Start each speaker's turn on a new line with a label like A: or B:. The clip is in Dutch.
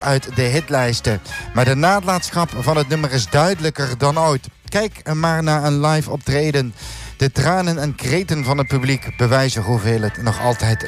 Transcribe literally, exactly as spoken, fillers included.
A: uit de hitlijsten. Maar de nalatenschap van het nummer is duidelijker dan ooit. Kijk maar naar een live optreden. De tranen en kreten van het publiek bewijzen hoeveel het nog altijd